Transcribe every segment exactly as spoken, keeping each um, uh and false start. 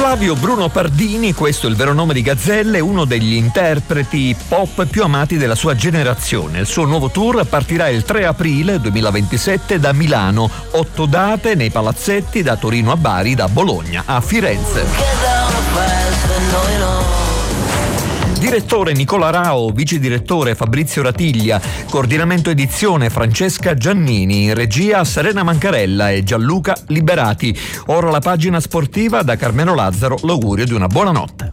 Flavio Bruno Pardini, questo è il vero nome di Gazzelle, uno degli interpreti pop più amati della sua generazione. Il suo nuovo tour partirà il tre aprile duemilaventisette da Milano, otto date nei palazzetti da Torino a Bari, da Bologna a Firenze. Direttore Nicola Rao, vice direttore Fabrizio Ratiglia, coordinamento edizione Francesca Giannini, regia Serena Mancarella e Gianluca Liberati. Ora la pagina sportiva da Carmelo Lazzaro, l'augurio di una buona notte.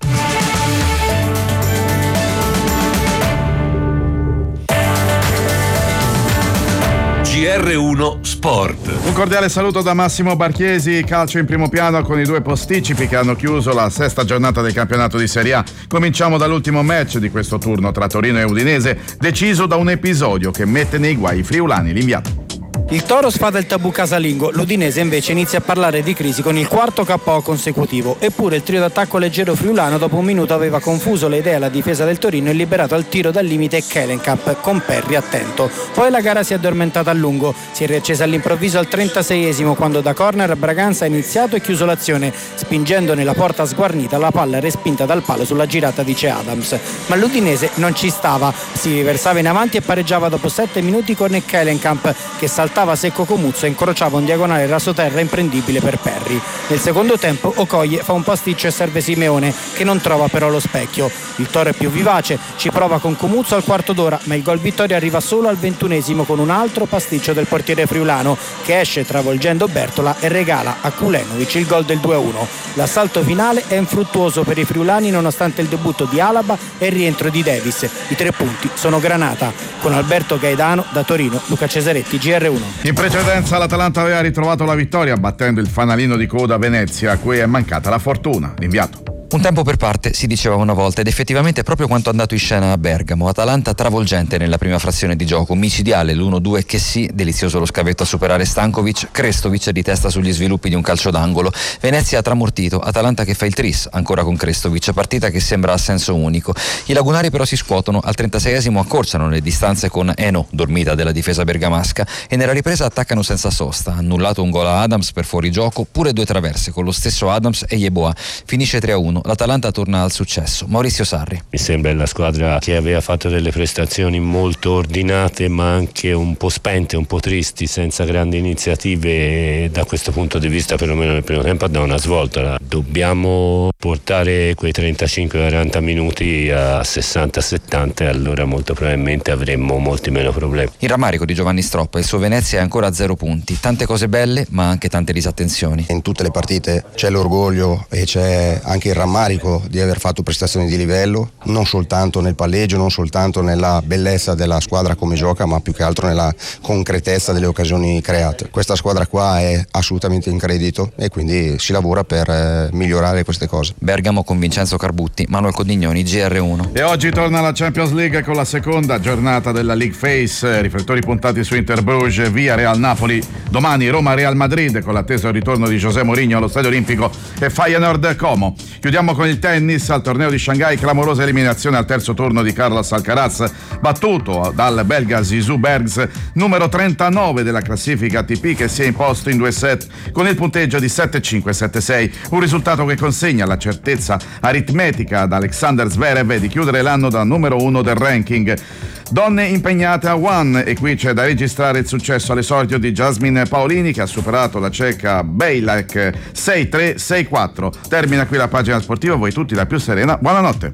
G R uno Sport. Un cordiale saluto da Massimo Barchiesi. Calcio in primo piano con i due posticipi che hanno chiuso la sesta giornata del campionato di Serie A. Cominciamo dall'ultimo match di questo turno tra Torino e Udinese, deciso da un episodio che mette nei guai i friulani. L'inviato. Il Toro sfada il tabù casalingo, l'Udinese invece inizia a parlare di crisi con il quarto K O consecutivo. Eppure il trio d'attacco leggero friulano dopo un minuto aveva confuso le idee alla difesa del Torino e liberato al tiro dal limite Kelenkamp con Perri attento. Poi la gara si è addormentata a lungo, si è riaccesa all'improvviso al trentaseiesimo quando da corner Braganza ha iniziato e chiuso l'azione, spingendo nella porta sguarnita la palla respinta dal palo sulla girata di Che Adams. Ma l'Udinese non ci stava, si riversava in avanti e pareggiava dopo sette minuti con Kelenkamp che saltava secco Comuzzo e incrociava un diagonale rasoterra imprendibile per Perri. Nel secondo tempo Okoye fa un pasticcio e serve Simeone che non trova però lo specchio. Il Toro è più vivace, ci prova con Comuzzo al quarto d'ora, ma il gol vittoria arriva solo al ventunesimo con un altro pasticcio del portiere friulano che esce travolgendo Bertola e regala a Kulenovic il gol del due a uno. L'assalto finale è infruttuoso per i friulani nonostante il debutto di Alaba e il rientro di Davis. I tre punti sono granata. Con Alberto Gaidano da Torino, Luca Cesaretti, G R uno. In precedenza l'Atalanta aveva ritrovato la vittoria battendo il fanalino di coda Venezia, a cui è mancata la fortuna. L'inviato. Un tempo per parte, si diceva una volta, ed effettivamente è proprio quanto andato in scena a Bergamo. Atalanta travolgente nella prima frazione di gioco, micidiale l'uno due che sì, delizioso lo scavetto a superare Stankovic, Krestovic di testa sugli sviluppi di un calcio d'angolo. Venezia ha tramortito, Atalanta che fa il tris, ancora con Krestovic, partita che sembra a senso unico. I lagunari però si scuotono, al trentaseiesimo accorciano le distanze con Eno, dormita della difesa bergamasca, e nella ripresa attaccano senza sosta. Annullato un gol a Adams per fuorigioco, pure due traverse con lo stesso Adams e Yeboah. Finisce tre a uno. L'Atalanta torna al successo. Maurizio Sarri. Mi sembra la squadra che aveva fatto delle prestazioni molto ordinate ma anche un po' spente, un po' tristi, senza grandi iniziative, e da questo punto di vista perlomeno nel primo tempo dà una svolta. Dobbiamo portare quei trentacinque quaranta minuti a sessanta settanta e allora molto probabilmente avremmo molti meno problemi. Il rammarico di Giovanni Stroppa, il suo Venezia è ancora a zero punti, tante cose belle ma anche tante disattenzioni. In tutte le partite c'è l'orgoglio e c'è anche il rammarico di aver fatto prestazioni di livello, non soltanto nel palleggio, non soltanto nella bellezza della squadra come gioca, ma più che altro nella concretezza delle occasioni create. Questa squadra qua è assolutamente in credito e quindi si lavora per eh, migliorare queste cose. Bergamo con Vincenzo Carbutti, Manuel Codignoni, G R uno. E oggi torna la Champions League con la seconda giornata della League Phase, riflettori puntati su Inter Bruges, via Real Napoli, domani Roma Real Madrid con l'atteso ritorno di José Mourinho allo Stadio Olimpico e Feyenoord Como. Chiudiamo con il tennis. Al torneo di Shanghai, clamorosa eliminazione al terzo turno di Carlos Alcaraz, battuto dal belga Zizou Bergs, numero trentanove della classifica A T P, che si è imposto in due set con il punteggio di sette cinque sette sei, un risultato che consegna la certezza aritmetica ad Alexander Zverev di chiudere l'anno da numero uno del ranking. Donne impegnate a One, e qui c'è da registrare il successo all'esordio di Jasmine Paolini che ha superato la ceca Bejlek sei tre sei quattro. Termina qui la pagina sportiva, voi tutti la più serena, buonanotte.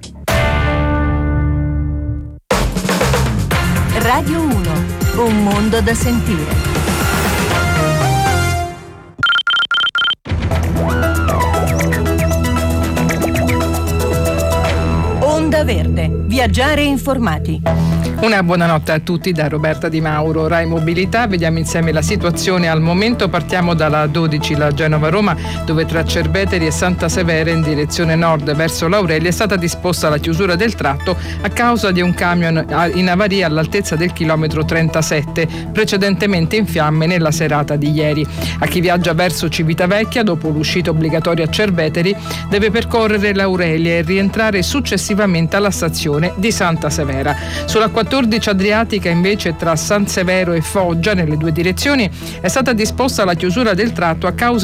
Radio uno, un mondo da sentire. Onda Verde, viaggiare informati. Una buonanotte a tutti da Roberta Di Mauro. Rai Mobilità, vediamo insieme la situazione al momento. Partiamo dalla dodici, la Genova-Roma, dove tra Cerveteri e Santa Severa in direzione nord verso l'Aurelia è stata disposta la chiusura del tratto a causa di un camion in avaria all'altezza del chilometro trentasette, precedentemente in fiamme nella serata di ieri. A chi viaggia verso Civitavecchia, dopo l'uscita obbligatoria a Cerveteri, deve percorrere l'Aurelia e rientrare successivamente alla stazione di Santa Severa. Sulla quattordici Adriatica invece tra San Severo e Foggia nelle due direzioni è stata disposta la chiusura del tratto a causa